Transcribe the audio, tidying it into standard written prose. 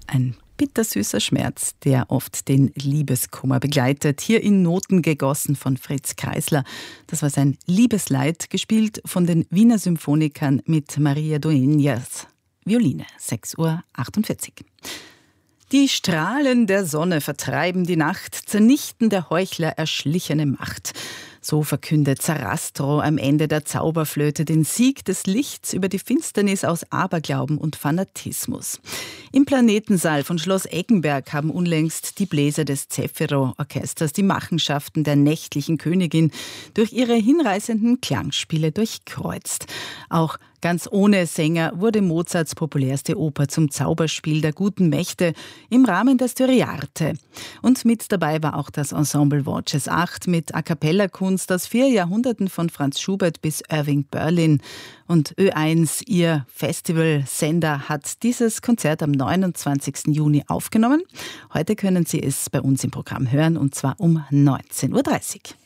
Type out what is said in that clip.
Ein bittersüßer Schmerz, der oft den Liebeskummer begleitet. Hier in Noten gegossen von Fritz Kreisler. Das war sein Liebesleid, gespielt von den Wiener Symphonikern mit Maria Dueñas Violine. 6:48 Uhr. Die Strahlen der Sonne vertreiben die Nacht, zernichten der Heuchler erschlichene Macht. So verkündet Sarastro am Ende der Zauberflöte den Sieg des Lichts über die Finsternis aus Aberglauben und Fanatismus. Im Planetensaal von Schloss Eggenberg haben unlängst die Bläser des Zefiro-Orchesters die Machenschaften der nächtlichen Königin durch ihre hinreißenden Klangspiele durchkreuzt. Auch ganz ohne Sänger wurde Mozarts populärste Oper zum Zauberspiel der guten Mächte im Rahmen der Styriarte. Und mit dabei war auch das Ensemble Voces 8 mit A-Cappella-Kunst aus 4 Jahrhunderten von Franz Schubert bis Irving Berlin. Und Ö1, ihr Festivalsender, hat dieses Konzert am 29. Juni aufgenommen. Heute können Sie es bei uns im Programm hören, und zwar um 19:30 Uhr.